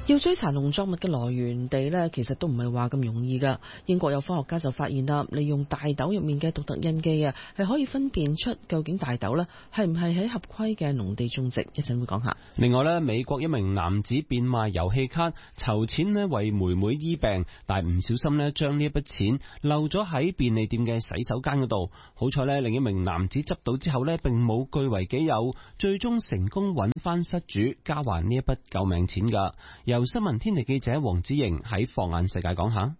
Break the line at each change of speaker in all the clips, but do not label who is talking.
要追查農作物嘅來源地呢，其實都唔係話咁容易噶。英國有科學家就發現啦，利用大豆入面嘅獨特印記啊，係可以分辨出究竟大豆呢係唔係喺合規嘅農地種植。一陣會講下。
另外呢，美國一名男子變賣遊戲卡籌錢呢為妹妹醫病，但係唔小心呢將呢一筆錢漏咗喺便利店嘅洗手間嗰度。好彩呢，另一名男子執到之後呢並冇據為己有，最終成功揾翻失主，交還呢一筆救命錢噶。由新聞天地記者黃子瑩喺放眼世界講下。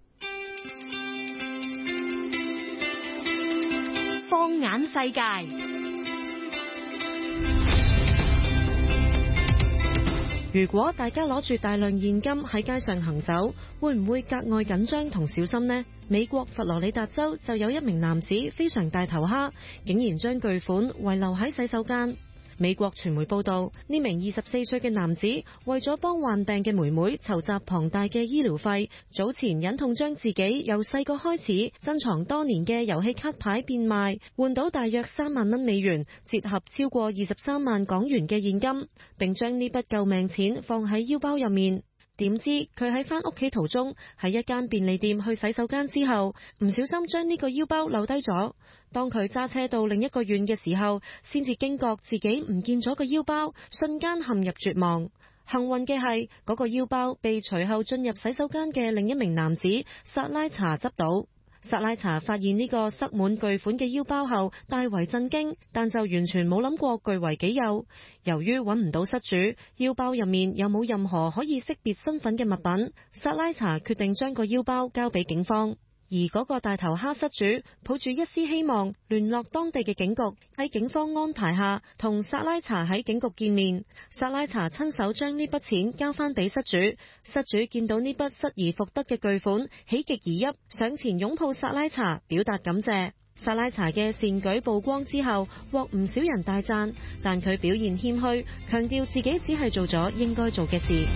放眼世界，
如果大家攞住大量現金喺街上行走，會唔會格外緊張同小心呢？美國佛羅里達州就有一名男子非常大頭蝦，竟然將巨款遺留喺洗手間。美國傳媒報道，呢名24歲嘅男子為咗幫患病嘅妹妹籌集龐大嘅醫療費，早前忍痛將自己由細個開始珍藏多年嘅遊戲卡牌變賣，換到大約3萬蚊美元，折合超過23萬港元嘅現金，並將呢筆救命錢放喺腰包入面。點知佢喺返屋企途中，喺一間便利店去洗手間之後，唔小心將呢個腰包漏低咗。當佢揸車到另一個縣嘅時候，先至驚覺自己唔見咗個腰包，瞬間陷入絕望。幸運嘅係，嗰個腰包被隨後進入洗手間嘅另一名男子薩拉查執到。薩拉查發現呢個塞滿巨款嘅腰包後，大為震驚，但就完全冇諗過據為己有。由於揾唔到失主，腰包入面又冇任何可以識別身份嘅物品，薩拉查決定將個腰包交俾警方。而嗰個大頭蝦失主抱住一絲希望，聯絡當地嘅警局，喺警方安排下同薩拉查喺警局見面。薩拉查親手將呢筆錢交翻俾失主，失主見到呢筆失而復得嘅巨款，喜極而泣，上前擁抱薩拉查，表達感謝。薩拉查嘅善舉曝光之後，獲唔少人大讚，但佢表現謙虛，強調自己只係做咗應該做嘅事。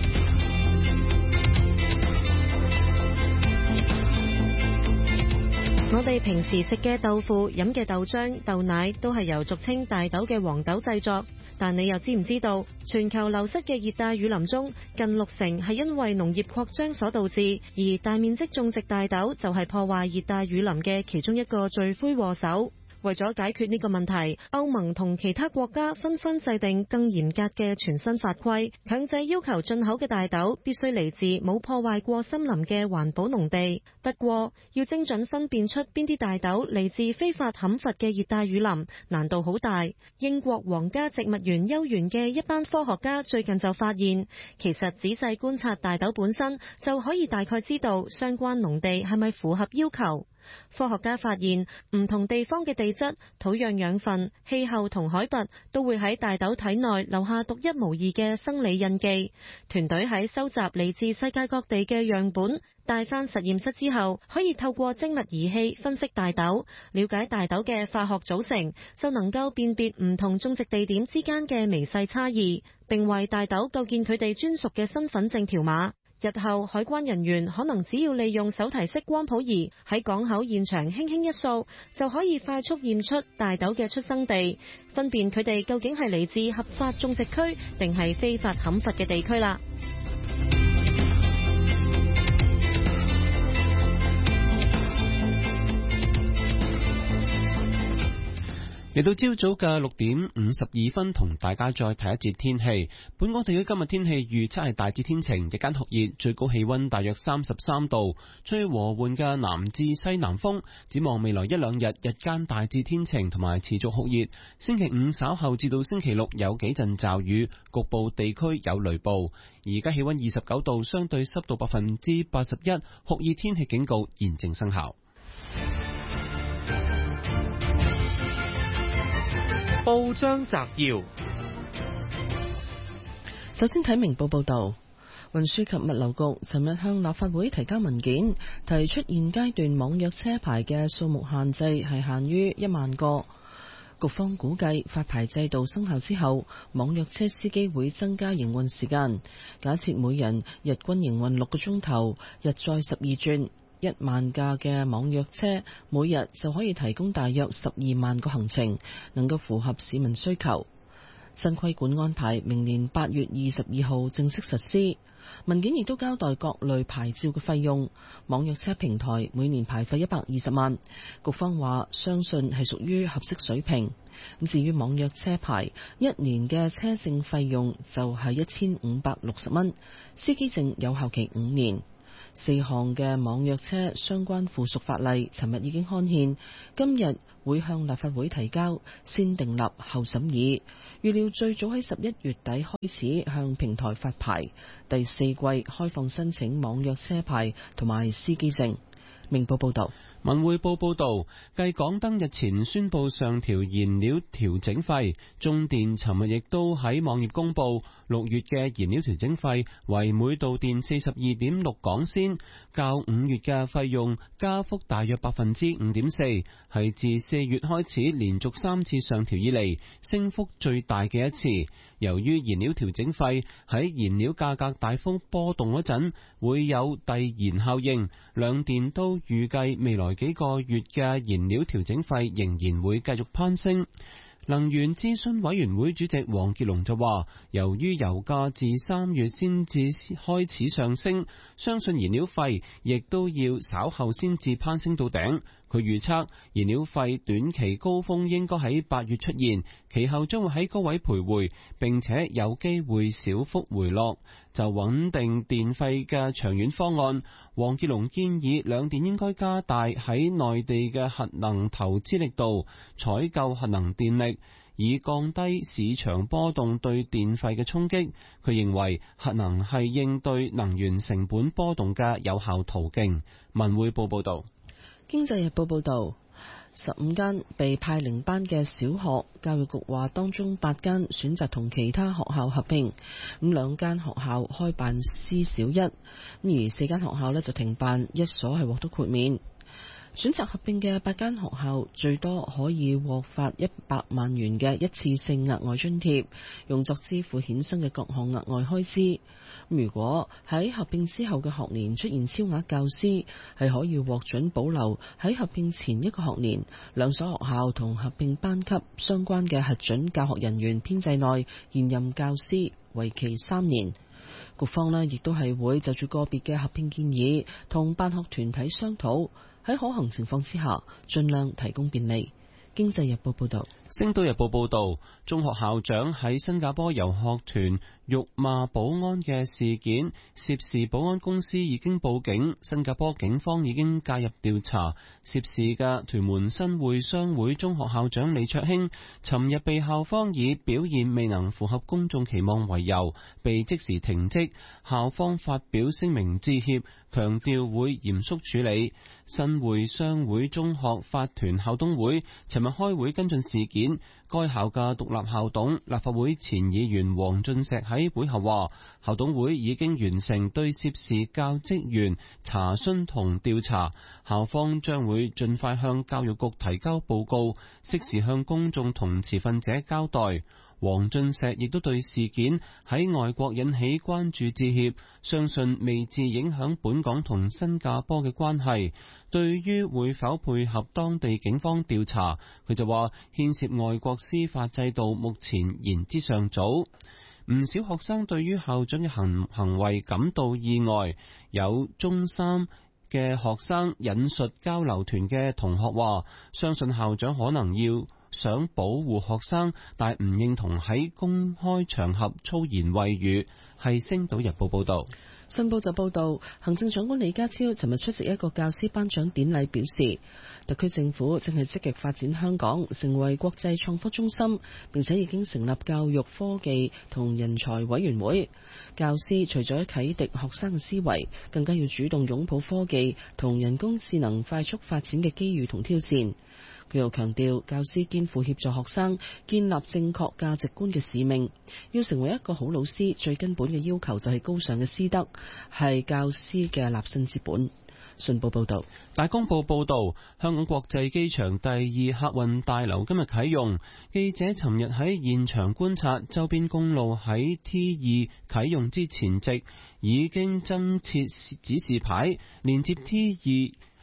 我哋平時食嘅豆腐、飲嘅豆漿、豆奶都係由俗稱大豆嘅黃豆製作，但你又知唔知道，全球流失嘅熱帶雨林中，近60%係因為農業擴張所導致，而大面積種植大豆就係破壞熱帶雨林嘅其中一個罪魁禍首。為咗解決呢個問題，歐盟同其他國家紛紛制定更嚴格嘅全新法規，強制要求進口嘅大豆必須嚟自冇破壞過森林嘅環保農地。不過，要精準分辨出邊啲大豆嚟自非法砍伐嘅熱帶雨林，難度好大。英國皇家植物園休園嘅一班科學家最近就發現，其實仔細觀察大豆本身，就可以大概知道相關農地係咪符合要求。科學家發現，唔同地方嘅地質、土壤養分、氣候同海拔都會喺大豆體內留下獨一無二嘅生理印記。團隊喺收集嚟自世界各地嘅樣本，帶返實驗室之後，可以透過精密儀器分析大豆，了解大豆嘅化學組成，就能夠辨別唔同種植地點之間嘅微細差異，並為大豆構建佢哋專屬嘅身份證條碼。日後海關人員可能只要利用手提式光譜儀喺港口現場輕輕一掃，就可以快速驗出大豆嘅出生地，分辨佢哋究竟係嚟自合法種植區定係非法砍伐嘅地區啦。
嚟到朝早嘅6:52，同大家再睇一節天氣。本港地區今日天氣預測係大致天晴，日間酷熱，最高氣溫大約33度，吹和緩嘅南至西南風。展望未來一兩日，日間大致天晴同埋持續酷熱。星期五稍後至到星期六有幾陣驟雨，局部地區有雷暴。而家氣溫29度，相對濕度81%，酷熱天氣警告現正生效。
報章摘要：
首先睇明報報道，運輸及物流局尋日向立法會提交文件，提出現階段網約車牌嘅數目限制係限於1萬個。局方估計發牌制度生效之後，網約車司機會增加營運時間，假設每人日均營運6個鐘頭，日載12轉。1萬架嘅網約車每日就可以提供大約12萬個行程，能夠符合市民需求。 新規管安排明年8月22號正式實施。文件亦都交代各類牌照嘅費用，網約車平台每年牌費120萬，局方話相信係屬於合適水平。咁至於網約車牌1年嘅車證費用就係1560蚊，司機證有效期5年。4項嘅網約車相關附屬法例尋日已經刊憲，今日會向立法會提交，先訂立後審議。預料最早喺11月底開始向平台發牌，第4季開放申請網約車牌同埋司機證。明報報道。
文匯報報道，繼港燈日前宣布上調燃料調整費，中電尋日亦都喺網頁公布6月嘅燃料調整費為每度電 42.6 港仙，較5月嘅費用加幅大約 5.4%， 係自4月開始連續3次上調以嚟升幅最大嘅一次。由於燃料調整費喺燃料價格大幅波動嗰陣會有遞延效應，兩電都預計未來幾個月嘅燃料調整費仍然會繼續攀升。能源諮詢委員會主席黃傑龍就話，由於油價自3月先至開始上升，相信燃料費亦都要稍後先至攀升到頂。佢預測燃料費短期高峰應該喺8月出現，其後將會喺高位徘徊，並且有機會小幅回落。就穩定電費嘅長遠方案，黃傑龍建議兩電應該加大喺內地嘅核能投資力度，採購核能電力，以降低市場波動對電費嘅衝擊。佢認為核能係應對能源成本波動嘅有效途徑。文匯報報道。
經濟日報報道，15間被派零班嘅小學，教育局話當中8間選擇同其他學校合併，咁2間學校開辦私小一，而4間學校呢就停辦，1所係獲得豁免。選擇合併嘅8間學校最多可以獲發100萬元嘅一次性額外津貼，用作支付衍生嘅各項額外開支。如果喺合併之後嘅學年出現超額教師，係可以獲准保留喺合併前一個學年2所學校同合併班級相關嘅核准教學人員編制內現任教師，為期3年。局方呢亦都係會就住個別嘅合併建議同辦學團體商討，喺可行情況之下盡量提供便利。經濟日報報道。
星島日報報道，中學校長喺新加坡遊學團辱罵保安嘅事件，涉事保安公司已經報警，新加坡警方已經介入調查。涉事嘅屯門新會商會中學校長李卓興，尋日被校方以表現未能符合公眾期望為由，被即時停職。校方發表聲明致歉，強調會嚴肅處理。新會商會中學法團校董會尋日開會跟進事件。該校嘅獨立校董、立法會前議員黃俊碩喺會後話，校董會已經完成對涉事教職員查詢同調查，校方將會盡快向教育局提交報告，適時向公眾同持份者交代。黃俊碩亦都對事件喺外國引起關注致歉，相信未至影響本港同新加坡嘅關係。對於會否配合當地警方調查，佢就話牽涉外國司法制度，目前言之尚早。唔少學生對於校長嘅行為感到意外，有中三嘅學生引述交流團嘅同學話，相信校長可能想保護學生，但唔認同喺公開場合粗言穢語。係星島日報報道。
信報就報道，行政長官李家超尋日出席一個教師頒獎典禮，表示特區政府正係積極發展香港成為國際創科中心，並且已經成立教育科技同人才委員會。教師除咗啟迪學生嘅思維，更加要主動擁抱科技同人工智能快速發展嘅機遇同挑戰。佢又強調，教師肩負協助學生建立正確價值觀嘅使命。要成為一個好老師，最根本嘅要求就係高尚嘅師德，係教師嘅立身之本。信報報道。
大公報報道，香港國際機場第2客運大樓今日啟用。記者尋日喺現場觀察，周邊公路喺 T2 啟用之前夕已經增設指示牌，連接 T2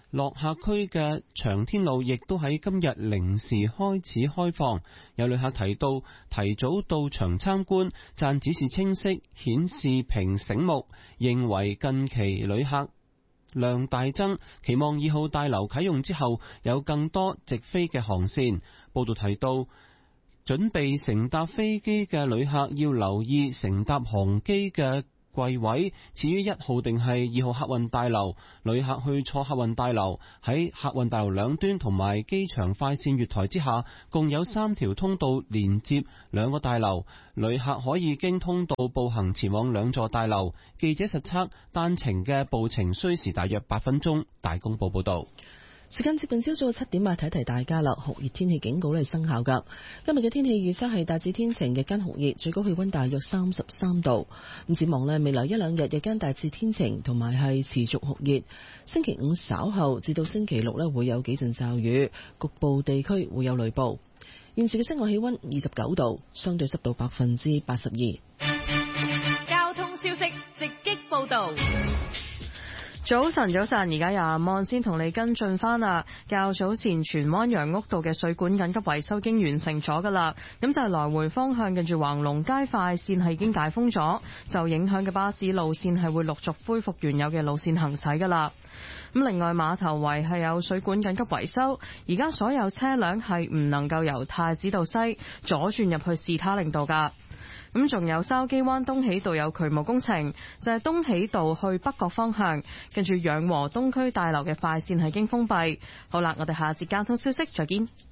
落客區嘅長天路亦都喺今日零時開始開放。有旅客提到提早到場參觀，讚指示清晰，顯示屏醒目，認為近期旅客量大增，期望2號大樓啟用之後有更多直飛嘅航線。報道提到，準備乘搭飛機嘅旅客要留意乘搭航機嘅櫃位，至於1號定係2號客運大樓，旅客去坐客運大樓，喺客運大樓兩端同埋機場快線月台之下，共有3條通道連接兩個大樓，旅客可以經通道步行前往兩座大樓。記者實測單程嘅步程需時大約8分鐘。大公報報道。
時間接近朝早嘅7點啊，提大家啦，酷熱天氣警告咧生效噶。今日嘅天氣預測係大致天晴，日間酷熱，最高氣溫大約33度。咁展望咧，未來1、2日日間大致天晴，同埋係持續酷熱。星期5稍後至到星期6咧會有幾陣驟雨，局部地區會有雷暴。現時嘅室外氣溫29度，相對濕度82%。
交通消息直擊報道。
早晨，而家由阿望先同你跟進翻啦。較早前荃灣楊屋道嘅水管緊急維修已經完成咗噶啦，咁就係來回方向近住橫龍街快線係已經解封咗，受影響嘅巴士路線係會陸續恢復原有嘅路線行駛噶啦。咁另外馬頭圍係有水管緊急維修，而家所有車輛係唔能夠由太子道西左轉入去士他令道噶。咁仲有筲箕灣東喜道有渠務工程，就係東喜道去北角方向，跟住養和東區大樓嘅快線係經封閉。好啦，我哋下節交通消息再見。